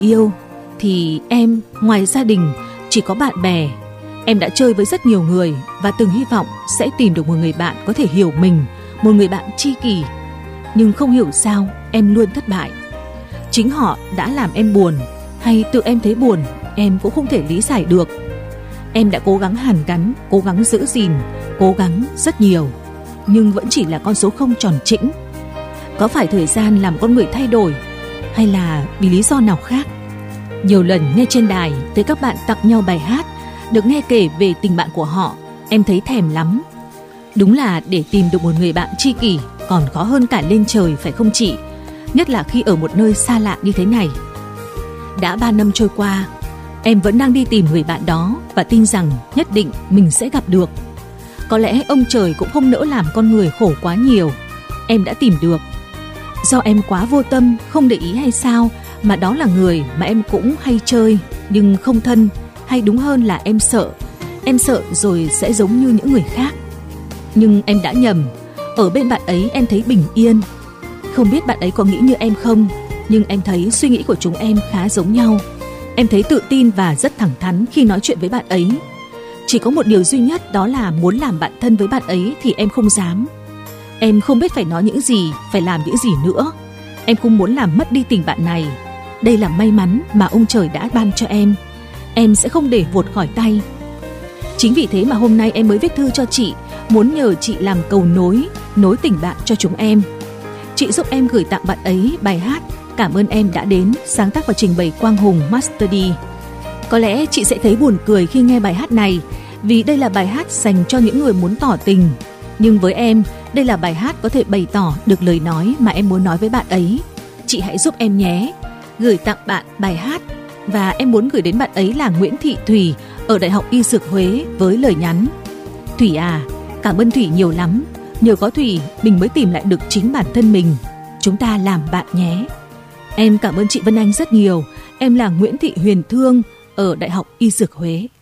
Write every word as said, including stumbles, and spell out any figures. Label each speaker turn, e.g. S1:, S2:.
S1: Yêu thì em ngoài gia đình chỉ có bạn bè. Em đã chơi với rất nhiều người và từng hy vọng sẽ tìm được một người bạn có thể hiểu mình, một người bạn tri kỷ. Nhưng không hiểu sao em luôn thất bại. Chính họ đã làm em buồn, hay tự em thấy buồn, em cũng không thể lý giải được. Em đã cố gắng hàn gắn, cố gắng giữ gìn, cố gắng rất nhiều, nhưng vẫn chỉ là con số không tròn trĩnh. Có phải thời gian làm con người thay đổi, hay là vì lý do nào khác? Nhiều lần nghe trên đài thấy các bạn tặng nhau bài hát, được nghe kể về tình bạn của họ, em thấy thèm lắm. Đúng là để tìm được một người bạn tri kỷ còn khó hơn cả lên trời, phải không chị? Nhất là khi ở một nơi xa lạ như thế này. Đã ba năm trôi qua, em vẫn đang đi tìm người bạn đó và tin rằng nhất định mình sẽ gặp được. Có lẽ ông trời cũng không nỡ làm con người khổ quá nhiều. Em đã tìm được. Do em quá vô tâm, không để ý hay sao, mà đó là người mà em cũng hay chơi nhưng không thân, hay đúng hơn là em sợ. Em sợ rồi sẽ giống như những người khác. Nhưng em đã nhầm. Ở bên bạn ấy em thấy bình yên. Không biết bạn ấy có nghĩ như em không, nhưng em thấy suy nghĩ của chúng em khá giống nhau. Em thấy tự tin và rất thẳng thắn khi nói chuyện với bạn ấy. Chỉ có một điều duy nhất, đó là muốn làm bạn thân với bạn ấy thì em không dám. Em không biết phải nói những gì, phải làm những gì nữa. Em không muốn làm mất đi tình bạn này. Đây là may mắn mà ông trời đã ban cho em. Em sẽ không để vụt khỏi tay. Chính vì thế mà hôm nay em mới viết thư cho chị, muốn nhờ chị làm cầu nối, nối tình bạn cho chúng em. Chị giúp em gửi tặng bạn ấy bài hát Cảm ơn em đã đến, sáng tác và trình bày Quang Hùng Master D. Có lẽ chị sẽ thấy buồn cười khi nghe bài hát này, vì đây là bài hát dành cho những người muốn tỏ tình. Nhưng với em, đây là bài hát có thể bày tỏ được lời nói mà em muốn nói với bạn ấy. Chị hãy giúp em nhé. Gửi tặng bạn bài hát. Và em muốn gửi đến bạn ấy là Nguyễn Thị Thủy ở Đại học Y Dược Huế với lời nhắn: Thủy à, cảm ơn Thủy nhiều lắm. Nhờ có Thủy, mình mới tìm lại được chính bản thân mình. Chúng ta làm bạn nhé. Em cảm ơn chị Vân Anh rất nhiều. Em là Nguyễn Thị Huyền Thương ở Đại học Y Dược Huế.